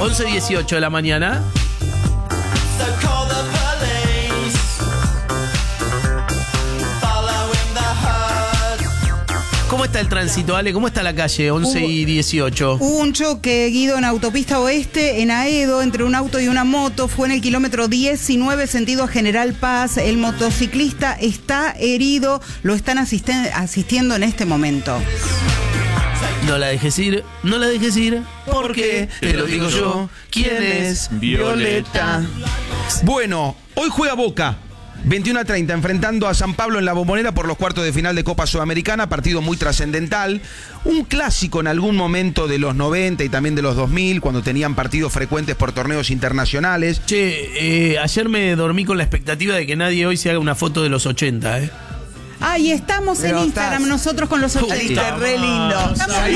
11:18 de la mañana. ¿Cómo está el tránsito, Ale? ¿Cómo está la calle? 11:18. Hubo un choque, Guido, en autopista oeste, en Aedo, entre un auto y una moto. Fue en el kilómetro 19, sentido a General Paz. El motociclista está herido. Lo están asistiendo en este momento. No la dejes ir, no la dejes ir. Porque te lo digo yo. ¿Quién es Violeta? Bueno, hoy juega Boca. 21:30, enfrentando a San Pablo en la Bombonera por los cuartos de final de Copa Sudamericana, partido muy trascendental, un clásico en algún momento de los 90 y también de los 2000, cuando tenían partidos frecuentes por torneos internacionales. Che, ayer me dormí con la expectativa de que nadie hoy se haga una foto de los 80, Ay, estamos Pero en Instagram nosotros con los 80. Saliste re lindo. No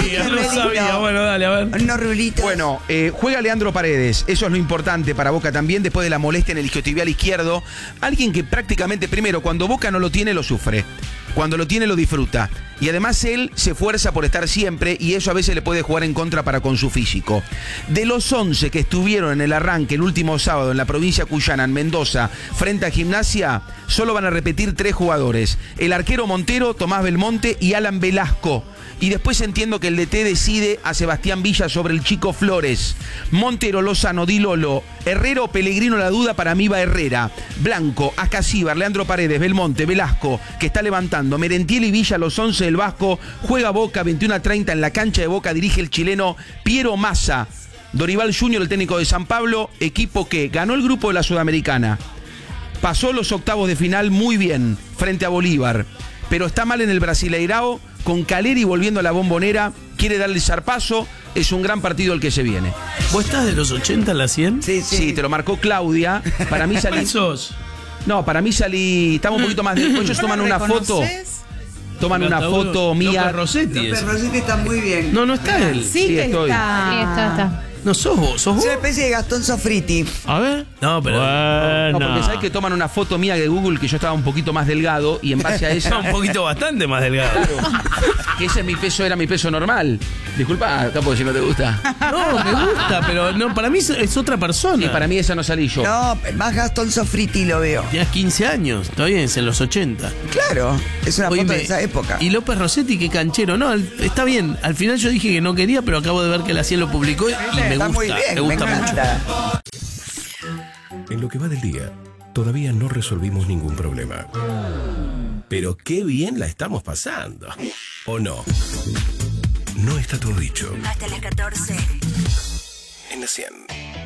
sabía. Bueno, dale, a ver. Unos rulitos. Bueno, juega Leandro Paredes, eso es lo importante para Boca también, después de la molestia en el isquiotibial izquierdo. Alguien que prácticamente, primero, cuando Boca no lo tiene, lo sufre. Cuando lo tiene, lo disfruta. Y además él se esfuerza por estar siempre y eso a veces le puede jugar en contra para con su físico. De los 11 que estuvieron en el arranque el último sábado en la provincia cuyana, en Mendoza, frente a Gimnasia, solo van a repetir 3 jugadores. El arquero Montero, Tomás Belmonte y Alan Velasco. Y después entiendo que el DT decide a Sebastián Villa sobre el chico Flores. Montero, Lozano, Di Lolo, Herrero, Pellegrino, la duda, para mí va Herrera. Blanco, Ascasíbar, Leandro Paredes, Belmonte, Velasco, que está levantando. Merentiel y Villa, los 11 del Vasco. Juega Boca, 21:30 en la cancha de Boca, dirige el chileno Piero Massa. Dorival Junior, el técnico de San Pablo, equipo que ganó el grupo de la Sudamericana. Pasó los octavos de final muy bien frente a Bolívar, pero está mal en el Brasileirao. Con Caleri volviendo a la Bombonera, quiere darle zarpazo, es un gran partido el que se viene. ¿Vos estás de los 80 a la 100? Sí, te lo marcó Claudia. Para mí salí... ¿Sos? No, para mí salí... Estamos un poquito más de... Ellos toman una foto. Toman una foto mía. López Rossetti. López Rossetti está muy bien. No está él. Sí, que estoy. está. No sos vos, sos Es vos. una especie de Gastón Sofriti. A ver. No, pero. No, porque sabes que toman una foto mía de Google que yo estaba un poquito más delgado y en base a Está esa... un poquito bastante más delgado. Que ese es mi peso, era mi peso normal. Disculpa, tampoco si no te gusta. No, me gusta, pero no, para mí es otra persona. Y para mí esa no salí yo. No, más Gastón Sofriti lo veo. Tenías 15 años, todavía es en los 80. Claro, es una foto Oíme, de esa época. Y López Rossetti, qué canchero. No, está bien. Al final yo dije que no quería, pero acabo de ver que la CIA lo publicó y me Está gusta. muy bien, me gusta mucho. encanta. En lo que va del día, todavía no resolvimos ningún problema. Pero qué bien la estamos pasando. ¿O no? No está todo dicho. Hasta las 14. En la 100.